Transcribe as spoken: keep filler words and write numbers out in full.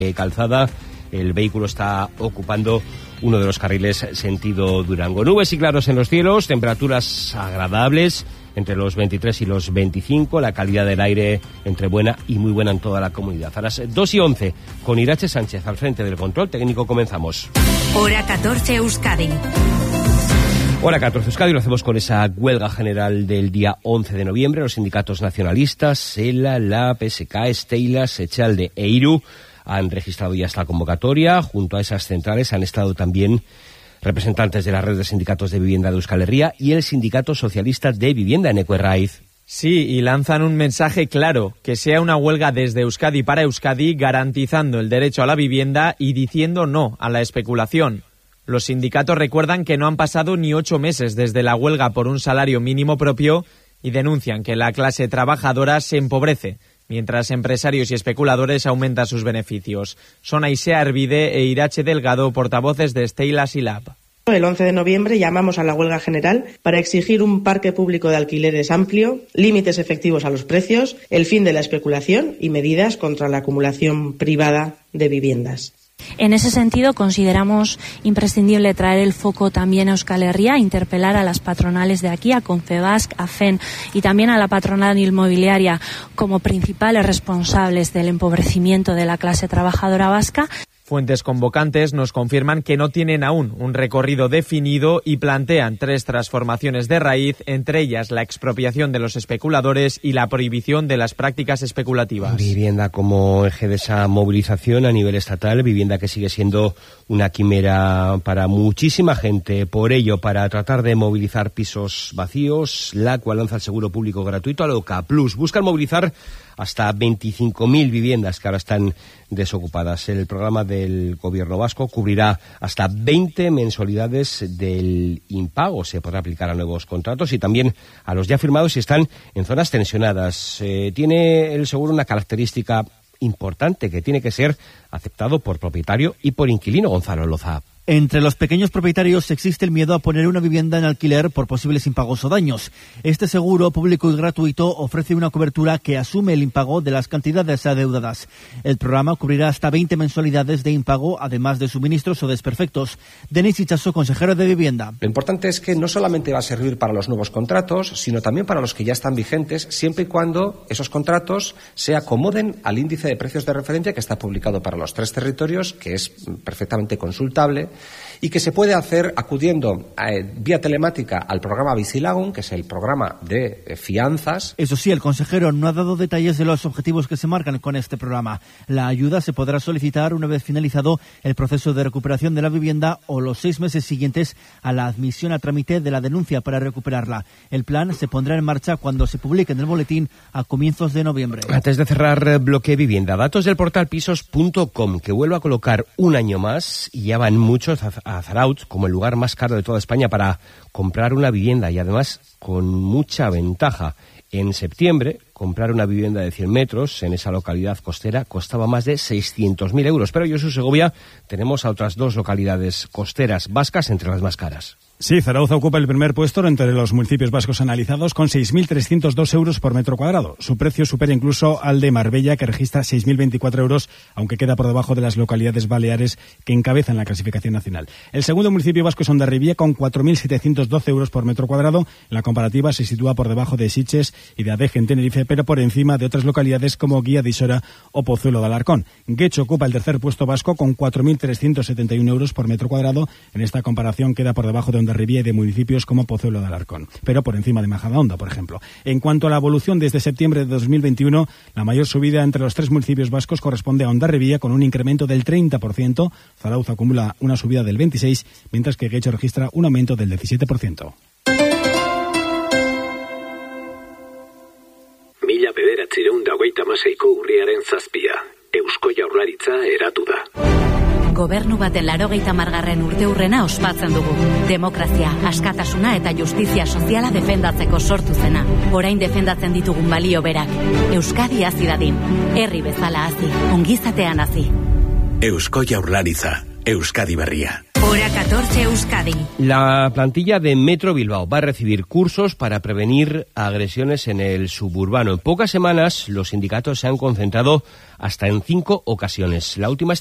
Calzada. El vehículo está ocupando uno de los carriles sentido Durango. Nubes y claros en los cielos, temperaturas agradables entre los veintitrés y los veinticinco, la calidad del aire entre buena y muy buena en toda la comunidad. A las dos y once, con Irache Sánchez al frente del control técnico, comenzamos. Hora catorce, Euskadi. Hora catorce, Euskadi, lo hacemos con esa huelga general del día once de noviembre. Los sindicatos nacionalistas, SELA, LAB, S K, Steilas, Echalde e IRU han registrado ya esta convocatoria. Junto a esas centrales han estado también representantes de la red de sindicatos de vivienda de Euskal Herria y el Sindicato Socialista de Vivienda en Ecuerraiz. Sí, y lanzan un mensaje claro, que sea una huelga desde Euskadi para Euskadi, garantizando el derecho a la vivienda y diciendo no a la especulación. Los sindicatos recuerdan que no han pasado ni ocho meses desde la huelga por un salario mínimo propio y denuncian que la clase trabajadora se empobrece, mientras empresarios y especuladores aumentan sus beneficios. Son Aisea Hervide e Irache Delgado, portavoces de Steilas y LAB. El once de noviembre llamamos a la huelga general para exigir un parque público de alquileres amplio, límites efectivos a los precios, el fin de la especulación y medidas contra la acumulación privada de viviendas. En ese sentido, consideramos imprescindible traer el foco también a Euskal Herria, interpelar a las patronales de aquí, a Confebask, a F E N y también a la patronal inmobiliaria como principales responsables del empobrecimiento de la clase trabajadora vasca. Fuentes convocantes nos confirman que no tienen aún un recorrido definido y plantean tres transformaciones de raíz, entre ellas la expropiación de los especuladores y la prohibición de las prácticas especulativas. Vivienda como eje de esa movilización a nivel estatal, vivienda que sigue siendo una quimera para muchísima gente. Por ello, para tratar de movilizar pisos vacíos, la cual lanza el seguro público gratuito a Loca Plus. Buscan movilizar hasta veinticinco mil viviendas que ahora están desocupadas. El programa del gobierno vasco cubrirá hasta veinte mensualidades del impago. Se podrá aplicar a nuevos contratos y también a los ya firmados si están en zonas tensionadas. Eh, tiene el seguro una característica importante, que tiene que ser aceptado por propietario y por inquilino. Gonzalo Loza. Entre los pequeños propietarios existe el miedo a poner una vivienda en alquiler por posibles impagos o daños. Este seguro público y gratuito ofrece una cobertura que asume el impago de las cantidades adeudadas. El programa cubrirá hasta veinte mensualidades de impago, además de suministros o desperfectos. Denis Ichazo, consejero de Vivienda. Lo importante es que no solamente va a servir para los nuevos contratos, sino también para los que ya están vigentes, siempre y cuando esos contratos se acomoden al índice de precios de referencia que está publicado para los tres territorios, que es perfectamente consultable, y que se puede hacer acudiendo eh, vía telemática al programa Bizilagun, que es el programa de eh, fianzas. Eso sí, el consejero no ha dado detalles de los objetivos que se marcan con este programa. La ayuda se podrá solicitar una vez finalizado el proceso de recuperación de la vivienda o los seis meses siguientes a la admisión a trámite de la denuncia para recuperarla. El plan se pondrá en marcha cuando se publique en el boletín a comienzos de noviembre. Antes de cerrar bloque vivienda, datos del portal pisos punto com, que vuelve a colocar un año más, y ya van muchos a Zarautz como el lugar más caro de toda España para comprar una vivienda, y además con mucha ventaja. En septiembre, comprar una vivienda de cien metros en esa localidad costera costaba más de seiscientos mil euros. Pero en Josu Segovia tenemos a otras dos localidades costeras vascas entre las más caras. Sí, Zarautz ocupa el primer puesto entre los municipios vascos analizados con seis mil trescientos dos euros por metro cuadrado. Su precio supera incluso al de Marbella, que registra seis mil veinticuatro euros, aunque queda por debajo de las localidades baleares que encabezan la clasificación nacional. El segundo municipio vasco es Hondarribia, con cuatro mil setecientos doce euros por metro cuadrado. En la comparativa se sitúa por debajo de Sitges y de Adeje en Tenerife, pero por encima de otras localidades como Guía de Isora o Pozuelo de Alarcón. Guecho ocupa el tercer puesto vasco con cuatro mil trescientos setenta y uno euros por metro cuadrado. En esta comparación queda por debajo de Hondarribia y de municipios como Pozuelo de Alarcón, pero por encima de Majadahonda, por ejemplo. En cuanto a la evolución desde septiembre de dos mil veintiuno, la mayor subida entre los tres municipios vascos corresponde a Hondarribia, con un incremento del treinta por ciento. Zarautz acumula una subida del veintiséis por ciento, mientras que Guecho registra un aumento del diecisiete por ciento. Mila bederatziehun eta hogeita hamaseiko urriaren zazpia. Eusko Jaurlaritza eratu da. Gobernu baten laurogeita hamargarren urteurrena ospatzen dugu. Demokrazia, askatasuna eta justizia soziala defendatzeko sortu zena. Orain defendatzen ditugun balio berak. Euskadi hazi dadin. Herri bezala hazi, ongizatean hazi. Eusko Jaurlaritza, Euskadi berria. Hora catorce Euskadi. La plantilla de Metro Bilbao va a recibir cursos para prevenir agresiones en el suburbano. En pocas semanas los sindicatos se han concentrado hasta en cinco ocasiones. La última